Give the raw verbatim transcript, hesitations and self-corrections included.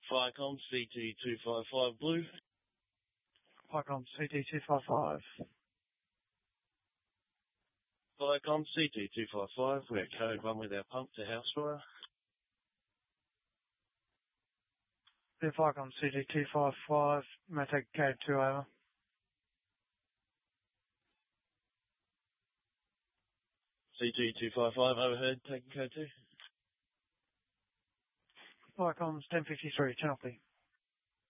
Viacom C T two five five Blue. Viacom C T two five five. Viacom C T two five five, we're code one with our pump to house fire. Yeah, Viacom C T two five five, may take code two over. C T two five five, overheard, taking code two. Viacom's ten fifty-three, Channel